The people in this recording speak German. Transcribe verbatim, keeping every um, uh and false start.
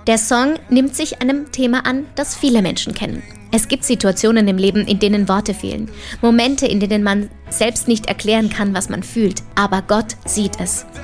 Der Song nimmt sich einem Thema an, das viele Menschen kennen. Es gibt Situationen im Leben, in denen Worte fehlen. Momente, in denen man selbst nicht erklären kann, was man fühlt. Aber Gott sieht es.